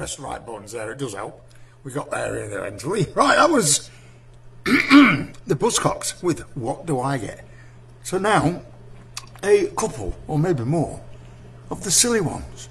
Press the right buttons there, it does help. We got there eventually. Right, that was the Buzzcocks with What Do I Get? So now, a couple, or maybe more, of the silly ones.